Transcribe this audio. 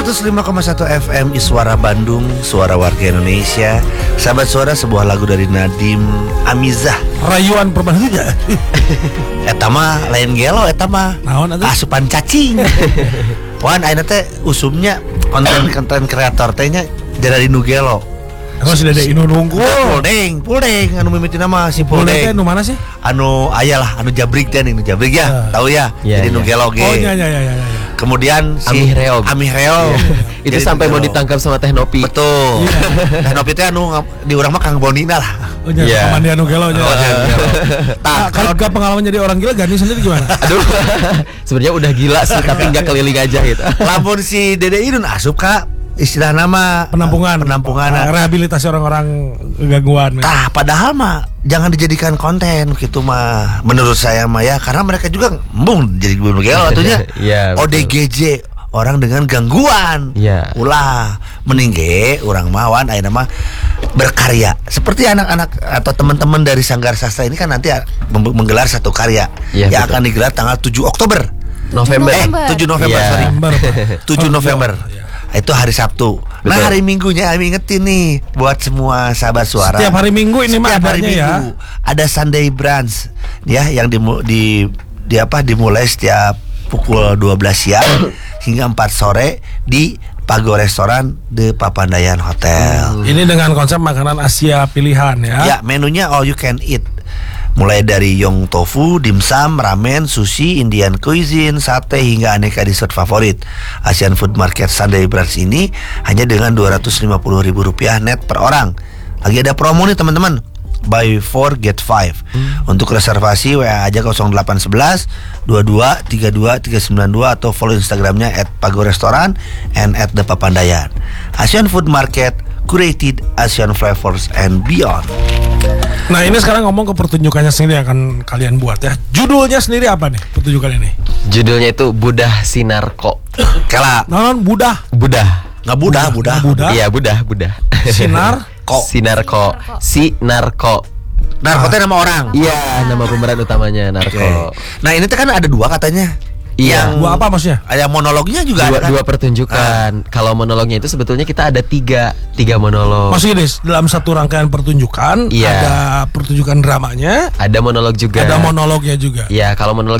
105,1 FM Iswara Bandung, suara warga Indonesia. Sahabat suara, sebuah lagu dari Nadim Amizah. Rayuan perbantunya. Eta mah lain gelo, eta mah Naon atuh? asupan cacing. Wan ayeuna teh usumnya konten kreator teh nya dari nu gelo. Emang sudah ada Inun Unggul. Puldeng anu mimiti nama si Puldeng. Puldeng. Anu mana sih? Anu ayalah anu jabrik teh anu jabrik ya. Tahu ya? Iya, Jadi nu iya. gelo ge. Oh iya. Kemudian si Amih Reog. Itu sampai mau ditangkap sama Teh Nopi. Betul. Teh Nopi teh anu di urang mah Kang Bonina lah. Oh iya, Iya. Paman dia anu gelo aja. Tah, Kalau gak pengalaman jadi orang gila, Gani sendiri gimana? Aduh, sebenarnya udah gila sih, tapi nggak keliling aja gitu. lamun si Dede Inun asup ka istilah nama Penampungan. Rehabilitasi orang-orang gangguan. Tah, padahal mah jangan dijadikan konten gitu mah. Menurut saya mah ya, karena mereka juga embung jadi gubernur gelo atunya. Iya, betul. ODGJ, orang dengan gangguan. Iya. Ulah meningge urang mawan ayeuna mah berkarya. Seperti anak-anak atau teman-teman dari Sanggar Sastra ini kan nanti menggelar satu karya Iya, yang betul. akan digelar tanggal 7 Oktober. November. 7 November, Iya. sorry. 7 Oh, November. iya. Itu hari Sabtu. Nah, Betul. hari Minggunya kami ingetin nih buat semua sahabat suara. Setiap hari Minggu ini mah Setiap hari adanya ya. Minggu ada Sunday Brunch ya yang dimulai setiap pukul 12 siang hingga 4 sore di Pago Restoran de Papandayan Hotel. Ini dengan konsep makanan Asia pilihan ya. Ya, menunya all you can eat. Mulai dari yong tofu, dimsum, ramen, sushi, Indian cuisine, sate hingga aneka dessert favorit. Asian Food Market Sunday Brunch ini hanya dengan Rp250.000 net per orang. Lagi ada promo nih teman-teman. Buy 4 get 5. Untuk reservasi WA aja 0811 22 32 392 atau follow Instagramnya @pagorestoran and @thepapandayan. Asian Food Market, curated Asian flavors and beyond. Nah ini sekarang ngomong ke pertunjukannya sendiri yang akan kalian buat ya. Judulnya sendiri apa nih pertunjukan ini? Judulnya itu Budah Sinarko. Kela Non Budah. Budah. nggak budah. Iya, Budah. Sinar. Sinarko. Sinarko. Narko teh nama orang. Iya, nama pemeran utamanya Narko. Oke. Nah ini tuh kan ada 2 katanya. Iya. Dua apa maksudnya? Ada monolognya juga ada kan? Dua pertunjukan. Kalau monolognya itu sebetulnya kita ada tiga monolog. Maksudnya Des, dalam satu rangkaian pertunjukan Iya. ada pertunjukan dramanya, Ada monolog juga. ada monolognya juga. Iya, kalau monolog